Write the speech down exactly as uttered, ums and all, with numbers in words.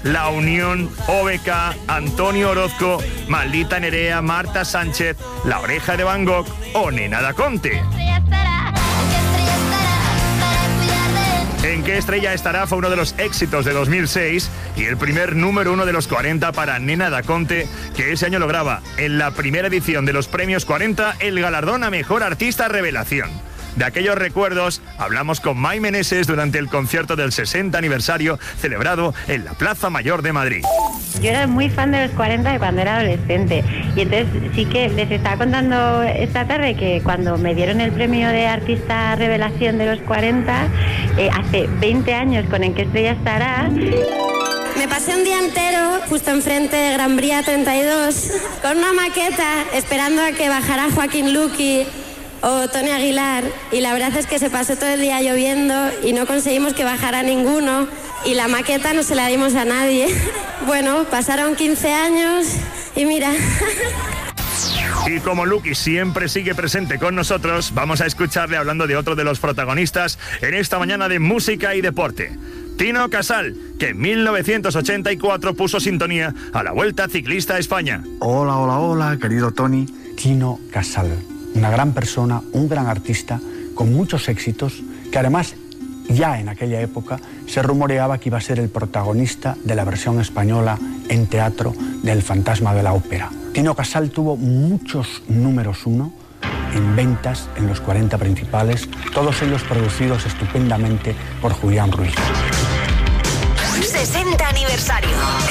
La Unión, O B K, Antonio Orozco, Maldita Nerea, Marta Sánchez, La Oreja de Van Gogh o Nena Da Conte. ¿En qué estrella estará? Fue uno de los éxitos de dos mil seis y el primer número uno de los cuarenta para Nena Da Conte, que ese año lograba en la primera edición de los Premios cuarenta el galardón a Mejor Artista Revelación. De aquellos recuerdos hablamos con Mai Meneses durante el concierto del sesenta aniversario celebrado en la Plaza Mayor de Madrid. Yo era muy fan de los cuarenta de cuando era adolescente y entonces sí que les estaba contando esta tarde que cuando me dieron el premio de Artista Revelación de los cuarenta, eh, hace veinte años con En qué estrella estará... Me pasé un día entero justo enfrente de Gran Vía treinta y dos con una maqueta esperando a que bajara Joaquín Luqui o Tony Aguilar, y la verdad es que se pasó todo el día lloviendo y no conseguimos que bajara ninguno y la maqueta no se la dimos a nadie. Bueno, pasaron quince años y mira... Y como Luqui siempre sigue presente con nosotros, vamos a escucharle hablando de otro de los protagonistas en esta mañana de música y deporte. Tino Casal, que en mil novecientos ochenta y cuatro puso sintonía a la Vuelta Ciclista a España. Hola, hola, hola, querido Tony. Tino Casal, una gran persona, un gran artista, con muchos éxitos, que además ya en aquella época se rumoreaba que iba a ser el protagonista de la versión española en teatro del Fantasma de la Ópera. Tino Casal tuvo muchos números uno en ventas en los cuarenta principales, todos ellos producidos estupendamente por Julián Ruiz. sesenta aniversario.